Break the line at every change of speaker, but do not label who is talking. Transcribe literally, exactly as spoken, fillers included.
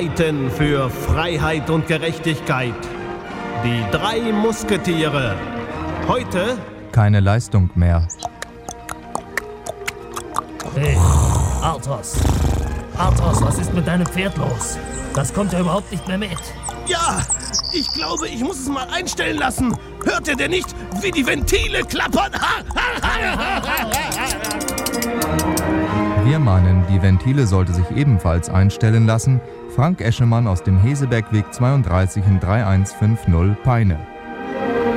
streiten für Freiheit und Gerechtigkeit. Die drei Musketiere. Heute
keine Leistung mehr.
Hey, Arthos. Arthos, was ist mit deinem Pferd los? Das kommt ja überhaupt nicht mehr mit.
Ja, ich glaube, ich muss es mal einstellen lassen. Hört ihr denn nicht, wie die Ventile klappern?
Wir meinen, die Ventile sollte sich ebenfalls einstellen lassen. Frank Eschemann aus dem Hesebergweg zweiunddreißig in drei eins fünf null Peine.